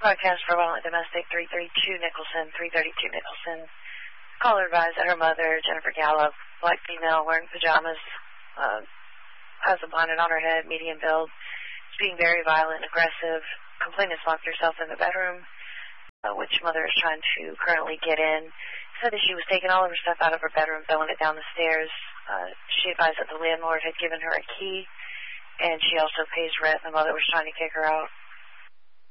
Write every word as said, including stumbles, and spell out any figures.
Broadcast for Violent Domestic, three thirty-two Nicholson, three thirty-two Nicholson. Caller advised that her mother, Jennifer Gallup, black female, wearing pajamas, uh, has a bonnet on her head, medium build, is being very violent and aggressive. Complainant locked herself in the bedroom, uh, which mother is trying to currently get in. Said that she was taking all of her stuff out of her bedroom, throwing it down the stairs. Uh, she advised that the landlord had given her a key, and she also pays rent. The mother was trying to kick her out.